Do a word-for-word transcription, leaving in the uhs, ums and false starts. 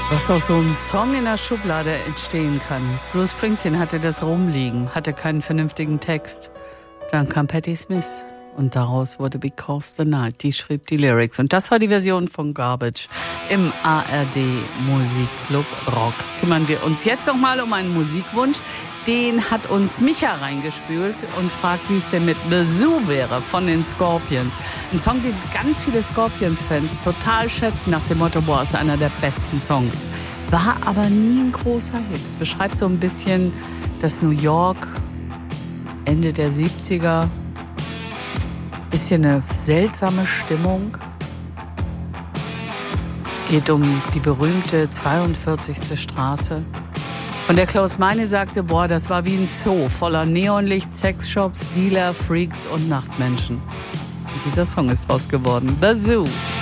Was aus so einem Song in der Schublade entstehen kann. Bruce Springsteen hatte das rumliegen, hatte keinen vernünftigen Text. Dann kam Patti Smith und daraus wurde Because the Night. Die schrieb die Lyrics und das war die Version von Garbage im A R D Musikclub Rock. Kümmern wir uns jetzt noch mal um einen Musikwunsch. Den hat uns Micha reingespült und fragt, wie es denn mit The Zoo wäre von den Scorpions. Ein Song, den ganz viele Scorpions-Fans total schätzen, nach dem Motto, boah, ist einer der besten Songs. War aber nie ein großer Hit. Beschreibt so ein bisschen das New York Ende der siebziger. Bisschen eine seltsame Stimmung. Es geht um die berühmte zweiundvierzigste Straße. Von der Klaus Meine sagte, boah, das war wie ein Zoo, voller Neonlicht, Sexshops, Dealer, Freaks und Nachtmenschen. Und dieser Song ist draus geworden. The Zoo.